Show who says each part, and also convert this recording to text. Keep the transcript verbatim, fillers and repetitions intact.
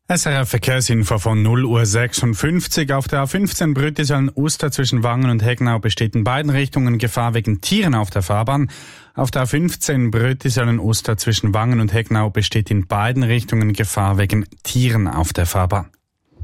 Speaker 1: S R F Verkehrsinfo von null Uhr sechsundfünfzig. Auf der A fünfzehn Brütiselen-Uster zwischen Wangen und Hegnau besteht in beiden Richtungen Gefahr wegen Tieren auf der Fahrbahn. Auf der A fünfzehn Brütiselen-Uster zwischen Wangen und Hegnau besteht in beiden Richtungen Gefahr wegen Tieren auf der Fahrbahn.